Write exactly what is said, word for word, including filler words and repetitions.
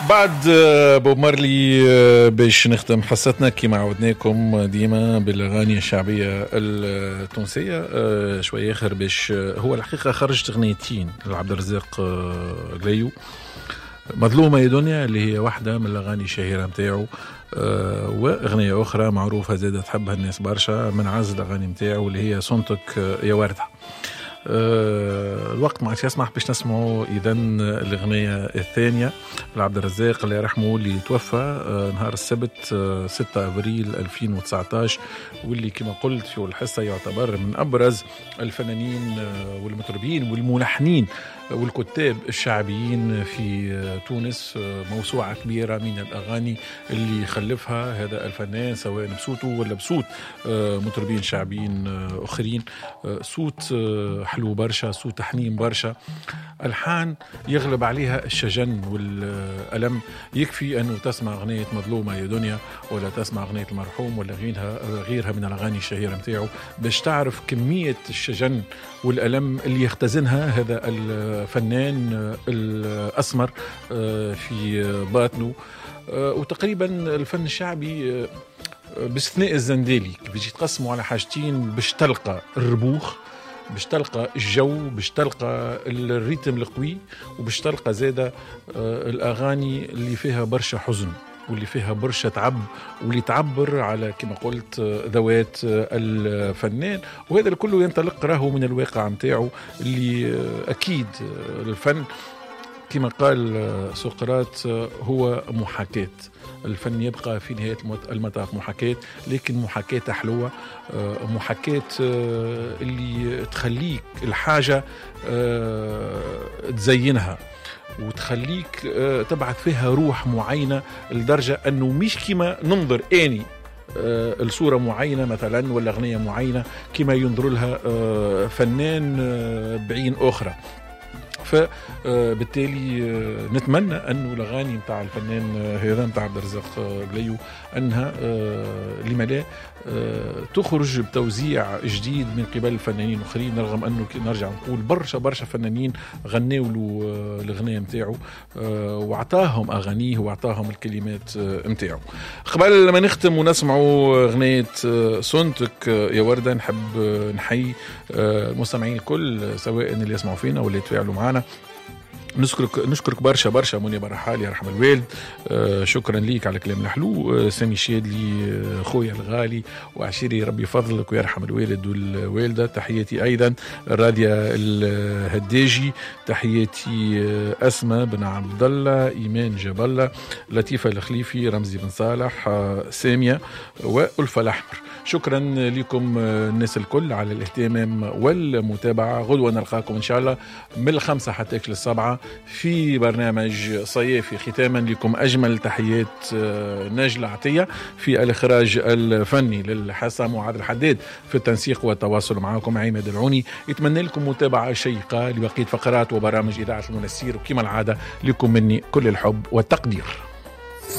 بعد بوب مارلي باش نختم حصتنا كما عودناكم ديما بالاغاني الشعبيه التونسيه. شويه اخر باش هو الحقيقه خرجت اغنيتين لعبد الرزاق غليو، مظلومه يا دنيا اللي هي واحده من الاغاني الشهيره نتاعو، واغنيه اخرى معروفه زاده تحبها الناس برشا من عز الاغاني نتاعو اللي هي صنتك يا ورده. أه الوقت ما عادش يسمح باش نسمعوا اذا الاغنيه الثانيه لعبد الرزاق الله يرحمه اللي توفى أه نهار السبت أه ستة ابريل ألفين وتسعطاش، واللي كما قلت في الحصه يعتبر من ابرز الفنانين أه والمطربين والملحنين والكتاب الشعبيين في تونس. موسوعة كبيرة من الأغاني اللي خلفها هذا الفنان سواء بصوته ولا بصوت مطربين شعبيين آخرين. صوت حلو برشا، صوت حنين برشا، ألحان يغلب عليها الشجن والألم. يكفي أنه تسمع أغنية مظلومة يا دنيا ولا تسمع أغنية المرحوم ولا غيرها غيرها من الأغاني الشهيرة متاعه باش تعرف كمية الشجن والألم اللي يختزنها هذا الفنان الأسمر في باطنه. وتقريبا الفن الشعبي باستثناء الزندالي باش يتقسموا على حاجتين باش تلقى الربوخ، باش تلقى الجو، باش تلقى الريتم القوي، وباش تلقى زادة الأغاني اللي فيها برشا حزن واللي فيها برشا تعب واللي تعبر على كما قلت ذوات الفنان. وهذا الكل ينطلق راهو من الواقع متاعه اللي أكيد الفن كما قال سقراط هو محاكاة. الفن يبقى في نهاية المطاف محاكاة، لكن محاكاة حلوة، محاكاة اللي تخليك الحاجة تزينها وتخليك تبعث فيها روح معينة لدرجة أنه مش كما ننظر آني الصورة معينة مثلا ولا أغنية معينة كما ينظر لها فنان بعين أخرى. فبالتالي نتمنى أنه الأغاني متاع الفنان هذا متاع عبد الرزاق غليو أنها لما لا تخرج بتوزيع جديد من قبل الفنانين الآخرين، رغم أنه نرجع نقول برشا برشا فنانين غنوا له الأغنية متاعه وعطاهم أغانيه وعطاهم الكلمات متاعه. قبل لما نختم ونسمعوا أغنية صنتك يا وردة نحب نحيي المستمعين الكل سواء اللي يسمعوا فينا ولا يتفاعلوا معنا. نشكرك نشكرك برشا برشا منى برحال يا رحم الوالد، آه شكرا ليك على الكلام الحلو. آه سامي شادلي آه خويا الغالي وعشيري ربي يفضلك ويرحم الوالد والوالده. تحياتي ايضا راديا الهداجي، تحياتي آه اسماء بن عبد الله، ايمان جبله، لطيفه الخليفي، رمزي بن صالح، آه ساميه والفا الاحمر. شكرا لكم الناس الكل على الاهتمام والمتابعة. غدوة نلقاكم إن شاء الله من الخمسة حتى للسبعة في برنامج صيافي. ختاما لكم أجمل تحيات نجلة عطية في الإخراج الفني للحصة، معاذ الحداد في التنسيق والتواصل معكم عماد العوني. يتمنى لكم متابعة شيقة لبقية فقرات وبرامج إذاعة المنسير، وكما العادة لكم مني كل الحب والتقدير.